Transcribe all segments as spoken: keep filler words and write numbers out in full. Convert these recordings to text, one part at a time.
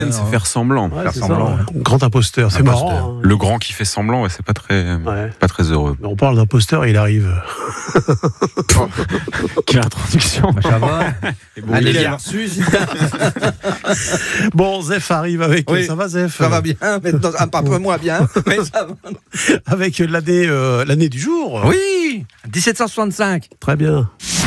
C'est faire semblant. Ouais, faire c'est semblant. ça, ouais. Grand imposteur, c'est Imposteur. marrant. Hein. Le grand qui fait semblant, ouais, c'est pas très, Ouais. pas très heureux. On parle d'imposteur et il arrive. Quelle introduction. Ça va. Bon, Allez, il est bien là. reçu. Bon, Zef arrive avec. Oui. Ça va, Zef? Ça va bien, maintenant un peu moins bien, mais ça va. Avec l'année, euh, l'année du jour. Oui, dix-sept cent soixante-cinq. Très bien.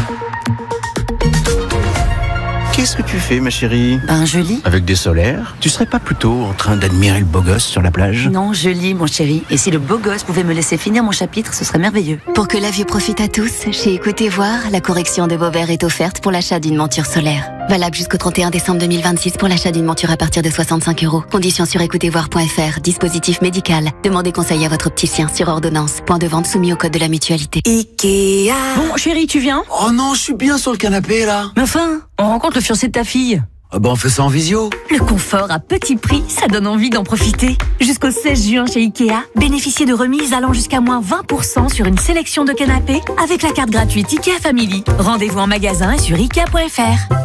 Qu'est-ce que tu fais, ma chérie? Ben, je lis. Avec des solaires? Tu serais pas plutôt en train d'admirer le beau gosse sur la plage? Non, je lis, mon chéri. Et si le beau gosse pouvait me laisser finir mon chapitre, ce serait merveilleux. Pour que la vue profite à tous, chez Écoutez Voir, la correction de vos verres est offerte pour l'achat d'une monture solaire. Valable jusqu'au trente et un décembre deux mille vingt-six pour l'achat d'une monture à partir de soixante-cinq euros. Conditions sur écoutez voir point f r. Dispositif médical. Demandez conseil à votre opticien sur ordonnance. Point de vente soumis au code de la mutualité. Ikea. Bon, chérie, tu viens? Oh non, je suis bien sur le canapé, là. Mais enfin, on rencontre le fiancé de ta fille. Ah bah on fait ça en visio. Le confort à petit prix, ça donne envie d'en profiter. Jusqu'au seize juin chez Ikea, bénéficiez de remises allant jusqu'à moins vingt pour cent sur une sélection de canapés avec la carte gratuite Ikea Family. Rendez-vous en magasin et sur ikea point f r.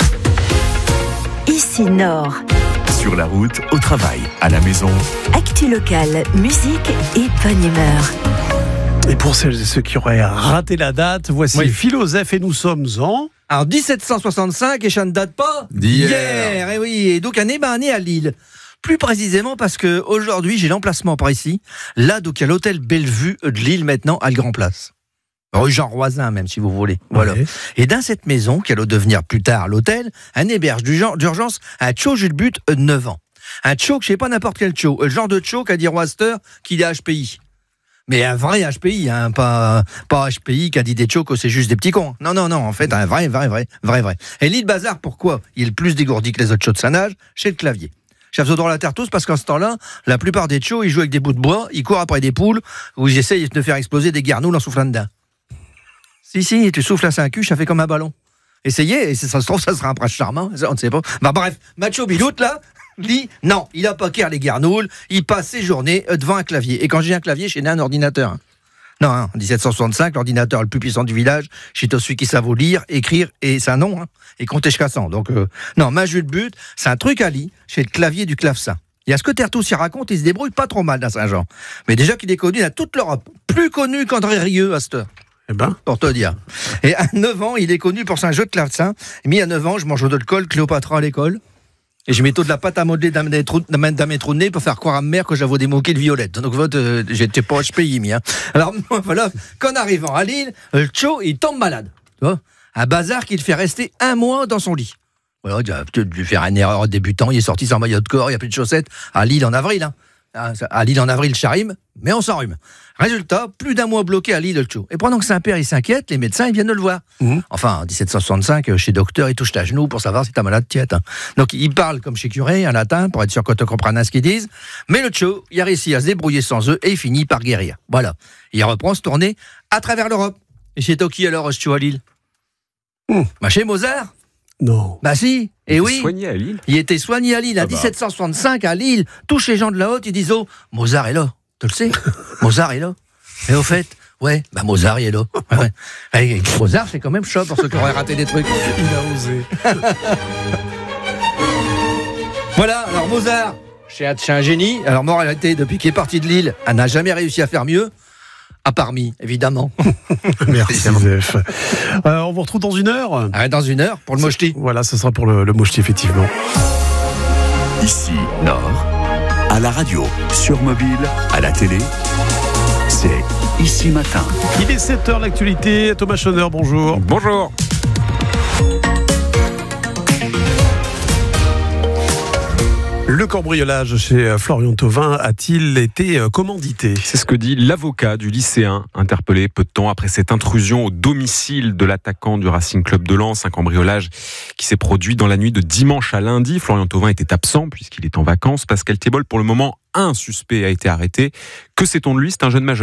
Ici Nord. Sur la route, au travail, à la maison. Actu locale, musique et bonne humeur. Et pour celles et ceux qui auraient raté la date, voici Oui. Philosophe et nous sommes en... Alors, dix-sept cent soixante-cinq, et ça ne date pas D'hier. Et oui, et donc année, bah, année à Lille. Plus précisément parce que aujourd'hui j'ai l'emplacement précis, là donc il y a l'hôtel Bellevue de Lille maintenant à le Grand Place. Rue Jean Roisin même si vous voulez. Voilà. Ouais. Et dans cette maison, qui allait devenir plus tard l'hôtel, un héberge du genre d'urgence un tcho Jules But de neuf ans. Un tcho, je sais pas n'importe quel tcho, le genre de tcho qu'a dit Roaster qu'il est H P I. Mais un vrai H P I, hein, pas, pas H P I qui a dit des tchos que c'est juste des petits cons. Non, non, non, en fait, un vrai, vrai, vrai, vrai, vrai. Et Lille Bazar, pourquoi il est plus dégourdi que les autres tchos de Saint-Nage? Chez le clavier. Chef droit la terre tous, parce qu'en ce temps-là, la plupart des tchos, ils jouent avec des bouts de bois, ils courent après des poules, ou ils essayent de faire exploser des garnoules en soufflant dedans. Si, si, tu souffles à cinq cul, ça fait comme un ballon. Essayez, et si ça se trouve, ça sera un prince charmant, on ne sait pas. Bah bref, Macho Biloute, là, lui, non, il a pas qu'à les garnoules, il passe ses journées devant un clavier. Et quand j'ai un clavier, j'ai un ordinateur. Hein. Non, hein, en dix-sept cent soixante-cinq, l'ordinateur le plus puissant du village, c'est celui qui savent lire, écrire, et c'est un nom, hein, et compter jusqu'à cent. Donc, euh, non, ma Jules But, c'est un truc à lit, chez le clavier du clavecin. Il y a ce que Tertous y raconte, il se débrouille pas trop mal dans Saint-Jean. Mais déjà qu'il est connu dans toute l'Europe, plus connu qu'André Rieu à cette heure. Eh ben, Pour te dire. Et à neuf ans, il est connu pour son jeu de clavecin. Mis à neuf ans, je mange de l'alcool Cléopatra à l'école. Et je mets tout de la pâte à modeler dans mes trous de nez pour faire croire à ma mère que j'avais des moquets de violette. Donc, euh, j'étais pas H P I, mi, hein. Alors, voilà, qu'en arrivant à Lille, le tcho, il tombe malade. Tu vois, un bazar qui le fait rester un mois dans son lit. Voilà, il a peut-être dû faire une erreur débutant, il est sorti sans maillot de corps, il n'y a plus de chaussettes. À Lille en avril, hein. À Lille en avril, charime, mais on s'enrhume. Résultat, plus d'un mois bloqué à Lille, le tcho. Et pendant que Saint-Père, il s'inquiète, les médecins, ils viennent de le voir. Mmh. Enfin, en dix-sept cent soixante-cinq, chez docteur, il touche ta genou pour savoir si t'as malade tiète. Hein. Donc, il parle comme chez curé, en latin, pour être sûr qu'on te comprenne ce qu'ils disent. Mais le tcho, il a réussi à se débrouiller sans eux et il finit par guérir. Voilà. Il reprend ce tournée à travers l'Europe. Et chez Toki, alors, ce tcho à Lille mmh. Bah, chez Mozart. non. Bah si, et Il oui. était soigné à Lille. Il était soigné à Lille, en Ah bah. dix-sept cent soixante-cinq, à Lille. Tous les gens de la haute, ils disent, oh, Mozart est là. Tu le sais? Mozart est là. Et au fait, ouais, bah Mozart, il est là. Ouais, ouais. Et Mozart, c'est quand même chaud pour ceux qui auraient raté des trucs. Il a osé. Voilà, alors Mozart, c'est un, c'est un génie. Alors, moralité, depuis qu'il est parti de Lille, elle n'a jamais réussi à faire mieux. À parmi, évidemment. Merci, Zef. Euh, on vous retrouve dans une heure. Arrête dans une heure pour le mocheti. Voilà, ce sera pour le, le mocheti, effectivement. Ici, Nord. À la radio, sur mobile, à la télé. C'est Ici Matin. Il est sept heures, l'actualité. Thomas Schoner, bonjour. Bonjour. Le cambriolage chez Florian Thauvin a-t-il été commandité? C'est ce que dit l'avocat du lycéen, interpellé peu de temps après cette intrusion au domicile de l'attaquant du Racing Club de Lens, un cambriolage qui s'est produit dans la nuit de dimanche à lundi. Florian Thauvin était absent puisqu'il est en vacances. Pascal Thiebol, pour le moment, un suspect a été arrêté. Que sait-on de lui? C'est un jeune majeur.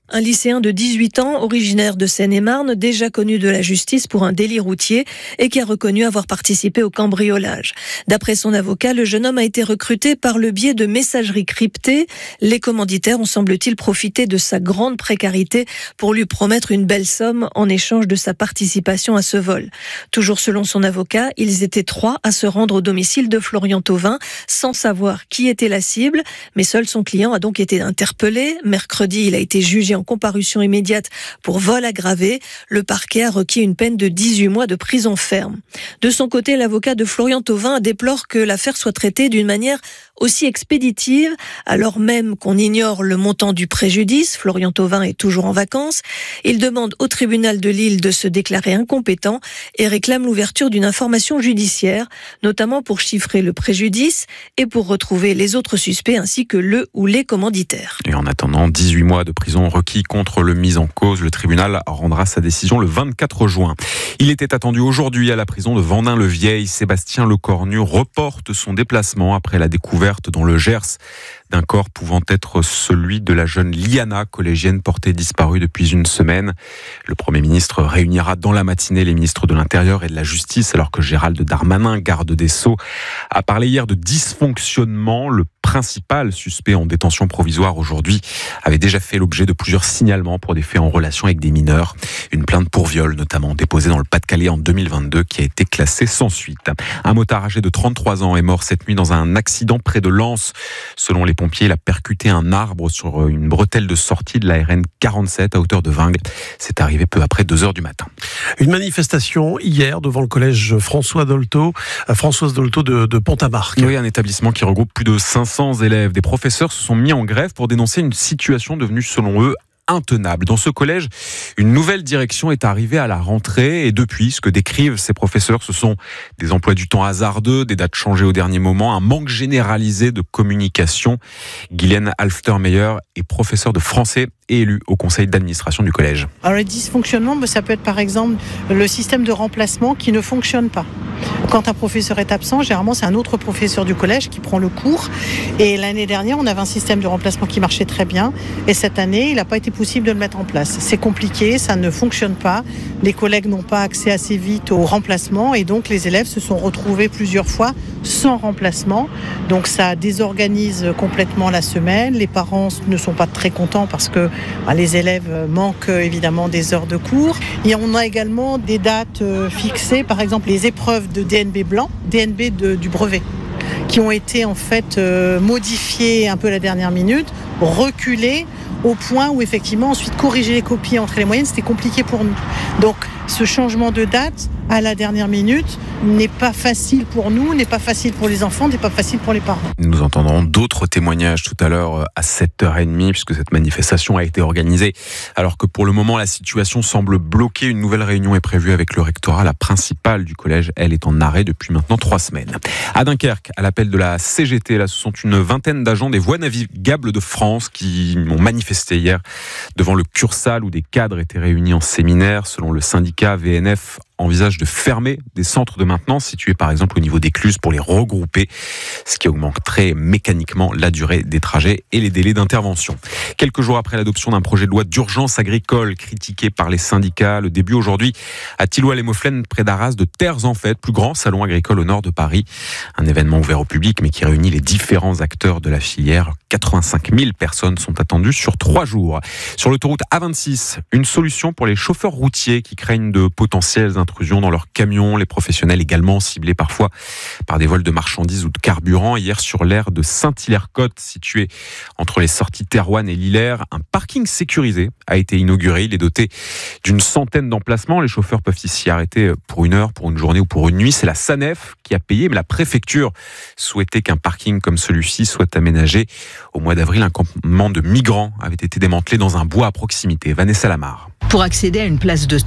Un lycéen de dix-huit ans, originaire de Seine-et-Marne, déjà connu de la justice pour un délit routier et qui a reconnu avoir participé au cambriolage. D'après son avocat, le jeune homme a été recruté par le biais de messageries cryptées. Les commanditaires ont, semble-t-il, profité de sa grande précarité pour lui promettre une belle somme en échange de sa participation à ce vol. Toujours selon son avocat, ils étaient trois à se rendre au domicile de Florian Thauvin sans savoir qui était la cible, mais seul son client a donc été interpellé. Mercredi, il a été jugé en comparution immédiate pour vol aggravé. Le parquet a requis une peine de dix-huit mois de prison ferme. De son côté, l'avocat de Florian Thauvin déplore que l'affaire soit traitée d'une manière aussi expéditive, alors même qu'on ignore le montant du préjudice. Florian Thauvin est toujours en vacances. Il demande au tribunal de Lille de se déclarer incompétent et réclame l'ouverture d'une information judiciaire, notamment pour chiffrer le préjudice et pour retrouver les autres suspects ainsi que le ou les commanditaires. Et en attendant, dix-huit mois de prison requis contre le mis en cause. Le tribunal rendra sa décision le vingt-quatre juin. Il était attendu aujourd'hui à la prison de Vendin-le-Vieil. Sébastien Lecornu reporte son déplacement après la découverte dans le Gers d'un corps pouvant être celui de la jeune Liana, collégienne portée disparue depuis une semaine. Le Premier ministre réunira dans la matinée les ministres de l'Intérieur et de la Justice, alors que Gérald Darmanin, garde des Sceaux, a parlé hier de dysfonctionnement. Le principal suspect en détention provisoire aujourd'hui avait déjà fait l'objet de plusieurs signalements pour des faits en relation avec des mineurs. Une plainte pour viol notamment déposée dans le Pas-de-Calais en deux mille vingt-deux qui a été classée sans suite. Un motard âgé de trente-trois ans est mort cette nuit dans un accident près de Lens. Selon les pompiers, il a percuté un arbre sur une bretelle de sortie de la R N quarante-sept à hauteur de Vingles. C'est arrivé peu après deux heures du matin. Une manifestation hier devant le collège François Dolto, Françoise Dolto de, de Pont-à-Marc. Oui, un établissement qui regroupe plus de cinq cents élèves. Des professeurs se sont mis en grève pour dénoncer une situation devenue, selon eux, intenable. Dans ce collège, une nouvelle direction est arrivée à la rentrée et depuis, ce que décrivent ces professeurs, ce sont des emplois du temps hasardeux, des dates changées au dernier moment, un manque généralisé de communication. Guylaine Alftermeyer est professeure de français et élue au conseil d'administration du collège. Alors, le dysfonctionnement, ça peut être par exemple le système de remplacement qui ne fonctionne pas. Quand un professeur est absent, généralement c'est un autre professeur du collège qui prend le cours. Et l'année dernière, on avait un système de remplacement qui marchait très bien. Et cette année, il n'a pas été possible de le mettre en place. C'est compliqué, ça ne fonctionne pas. Les collègues n'ont pas accès assez vite au remplacement et donc les élèves se sont retrouvés plusieurs fois sans remplacement. Donc ça désorganise complètement la semaine. Les parents ne sont pas très contents parce que bah, les élèves manquent évidemment des heures de cours. Et on a également des dates fixées, par exemple les épreuves de D N B blanc, D N B de, du brevet, qui ont été en fait euh, modifiées un peu à la dernière minute, reculées au point où effectivement ensuite corriger les copies entre les moyennes, c'était compliqué pour nous. Donc ce changement de date à la dernière minute n'est pas facile pour nous, n'est pas facile pour les enfants, n'est pas facile pour les parents. Nous entendrons d'autres témoignages tout à l'heure à sept heures trente puisque cette manifestation a été organisée alors que pour le moment la situation semble bloquée. Une nouvelle réunion est prévue avec le rectorat. La principale du collège, elle, est en arrêt depuis maintenant trois semaines. À Dunkerque, à l'appel de la C G T, là, ce sont une vingtaine d'agents des voies navigables de France qui ont manifesté hier devant le Cursal où des cadres étaient réunis en séminaire. Selon le syndicat, V N F envisage de fermer des centres de maintenance situés par exemple au niveau d'Écluse pour les regrouper, ce qui augmenterait mécaniquement la durée des trajets et les délais d'intervention. Quelques jours après l'adoption d'un projet de loi d'urgence agricole critiqué par les syndicats, le début aujourd'hui à Thilloy-les-Maufflaines près d'Arras de Terres en Fête, plus grand salon agricole au nord de Paris. Un événement ouvert au public mais qui réunit les différents acteurs de la filière. quatre-vingt-cinq mille personnes sont attendues sur trois jours. Sur l'autoroute A vingt-six, une solution pour les chauffeurs routiers qui craignent de potentielles intrusions dans leurs camions. Les professionnels également ciblés parfois par des vols de marchandises ou de carburant. Hier, sur l'aire de Saint-Hilaire-Côte, situé entre les sorties Thérouanne et Lillers, un parking sécurisé a été inauguré. Il est doté d'une centaine d'emplacements. Les chauffeurs peuvent s'y arrêter pour une heure, pour une journée ou pour une nuit. C'est la SANEF qui a payé, mais la préfecture souhaitait qu'un parking comme celui-ci soit aménagé. Au mois d'avril, un campement de migrants avait été démantelé dans un bois à proximité. Vanessa Lamar. Pour accéder à une place de stationnement,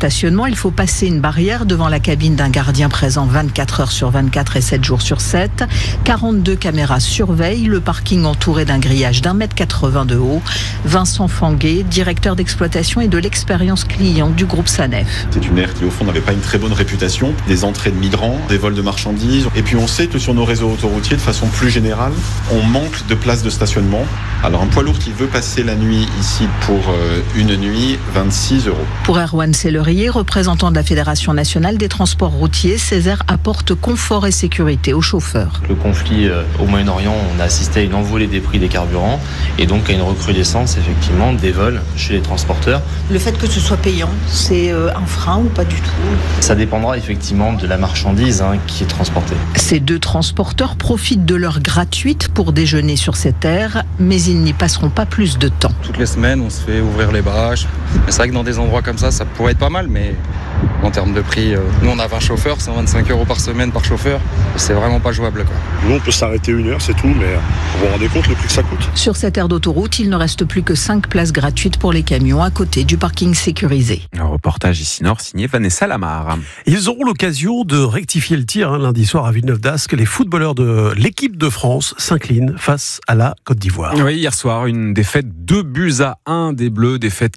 il faut passer une barrière devant la cabine d'un gardien présent vingt-quatre heures sur vingt-quatre et sept jours sur sept. quarante-deux caméras surveillent le parking entouré d'un grillage d'un mètre quatre-vingts de haut. Vincent Fanguet, directeur d'exploitation et de l'expérience client du groupe Sanef. C'est une aire qui au fond n'avait pas une très bonne réputation, des entrées de migrants, des vols de marchandises. Et puis on sait que sur nos réseaux autoroutiers, de façon plus générale, on manque de places de stationnement. Alors un poids lourd qui veut passer la nuit ici pour euh, une nuit, vingt-six euros. Pour Erwan Sellerier, représentant de la Fédération nationale des transports routiers, ces aires apportent confort et sécurité aux chauffeurs. Le conflit euh, au Moyen-Orient, on a assisté à une envolée des prix des carburants et donc à une recrudescence effectivement des vols chez les transporteurs. Le fait que ce soit payant, c'est euh, un frein ou pas du tout? Ça dépendra effectivement de la marchandise hein, qui est transportée. Ces deux transporteurs profitent de l'heure gratuite pour déjeuner sur cette aire, mais ils n'y passeront pas plus de temps. Toutes les semaines, on se fait ouvrir les barrages. Mais c'est vrai que dans des endroits comme ça, ça pourrait être pas mal, mais en termes de prix, euh, nous on a vingt chauffeurs, cent vingt-cinq euros par semaine par chauffeur. C'est vraiment pas jouable, quoi. Nous on peut s'arrêter une heure, c'est tout, mais vous vous rendez compte le prix que ça coûte. Sur cette aire d'autoroute, il ne reste plus que cinq places gratuites pour les camions à côté du parking sécurisé. Un reportage ici Nord signé Vanessa Lamar. Ils auront l'occasion de rectifier le tir hein, lundi soir à Villeneuve-d'Ascq. Les footballeurs de l'équipe de France s'inclinent face à la Côte d'Ivoire. Oui, hier soir, une défaite deux buts à un des Bleus, défaite